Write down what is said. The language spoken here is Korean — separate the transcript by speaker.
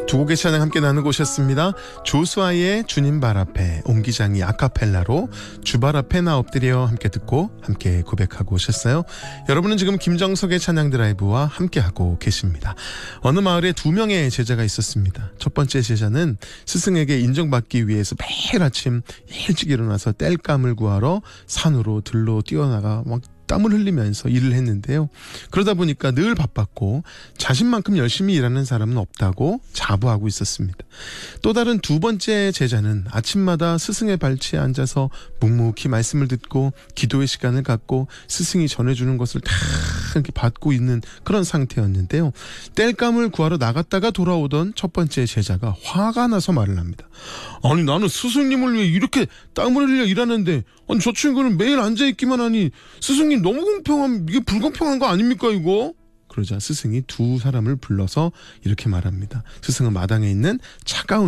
Speaker 1: 두 곡의 찬양 함께 나누고 오셨습니다. 조수아의 주님 발 앞에, 옹기장이 아카펠라로 주발 앞에 나 엎드려 함께 듣고 함께 고백하고 오셨어요. 여러분은 지금 김정석의 찬양 드라이브와 함께하고 계십니다. 어느 마을에 2명의 제자가 있었습니다. 첫 번째 제자는 스승에게 인정받기 위해서 매일 아침 일찍 일어나서 땔감을 구하러 산으로 들로 뛰어나가 막 땀을 흘리면서 일을 했는데요. 그러다 보니까 늘 바빴고 자신만큼 열심히 일하는 사람은 없다고 자부하고 있었습니다. 또 다른 두 번째 제자는 아침마다 스승의 발치에 앉아서 묵묵히 말씀을 듣고 기도의 시간을 갖고 스승이 전해주는 것을 다 이렇게 받고 있는 그런 상태였는데요. 땔감을 구하러 나갔다가 돌아오던 첫 번째 제자가 화가 나서 말을 합니다. 아니, 나는 스승님을 위해 이렇게 땀을 흘려 일하는데 아니, 저 친구는 매일 앉아있기만 하니 스승님 너무 이게 불공평한 거 아닙니까 이거? 그러자 스승이 두 사람을 불러서 이렇게 말합니다. 스승은 마당에 있는 차가운